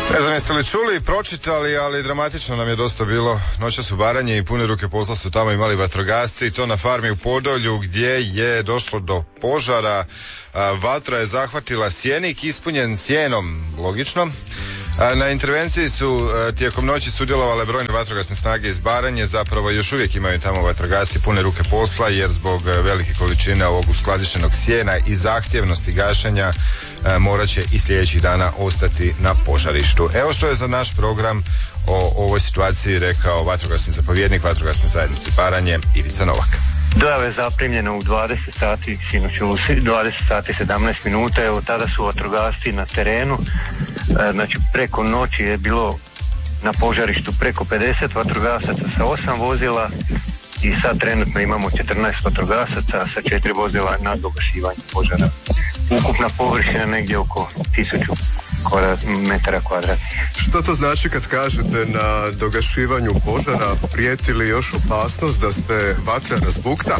Ne znam jeste li čuli i pročitali, ali dramatično nam je dosta bilo noćas u Baranji i pune ruke posla su tamo imali vatrogasci i to na farmi u Podolju gdje je došlo do požara. Vatra je zahvatila sjenik ispunjen sjenom, logično. Na intervenciji su tijekom noći sudjelovale brojne vatrogasne snage iz Baranje, zapravo još uvijek imaju tamo vatrogasci pune ruke posla jer zbog velike količine ovog uskladištenog sjena i zahtjevnosti gašenja morat će i sljedećih dana ostati na požarištu. Evo što je za naš program o ovoj situaciji rekao vatrogasni zapovjednik vatrogasne zajednice Baranje Ivica Novak. Dojava je zaprimljena u 20 sati, sinoć u 20 sati 17 minuta, evo tada su vatrogasci na terenu, znači preko noći je bilo na požarištu preko 50 vatrogasaca sa 8 vozila i sad trenutno imamo 14 vatrogasaca sa 4 vozila na dogasivanje požara. Ukupna površina negdje oko 1000 metara kvadratnih. Što to znači kad kažete na dogašivanju požara prijeti li još opasnost da se vatra razbukta?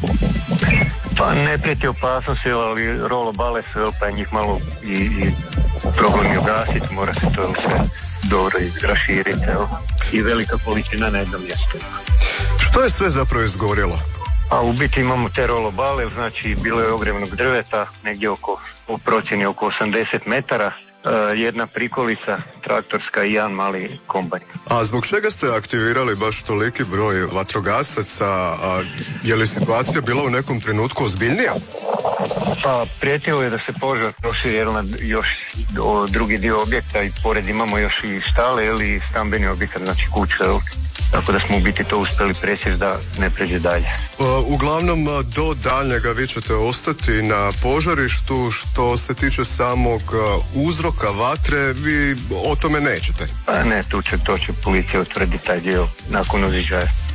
Pa ne prijeti opasnost, ali rolo bale su, pa je njih malo i problem je ugasiti, mora se to sve dobro raširiti i velika količina na jednom mjestu. Što je sve zapravo izgorjelo? A u biti imamo te rolobale, znači bilo je ogromnog drveta, negdje u procjeni oko 80 metara, jedna prikolica traktorska i jedan mali kombajn. A zbog čega ste aktivirali baš toliki broj vatrogasaca? A je li situacija bila u nekom trenutku ozbiljnija? Pa prijetilo je da se požar proširi na još drugi dio objekta i pored imamo još i štale ili stambeni objekat, znači kuće. Tako da smo u biti to uspjeli presjeći da ne pređe dalje. Uglavnom do daljnjega vi ćete ostati na požarištu. Što se tiče samog uzroka vatre, vi o tome nećete? Pa ne, to će policija utvrditi taj dio nakon uziđaja.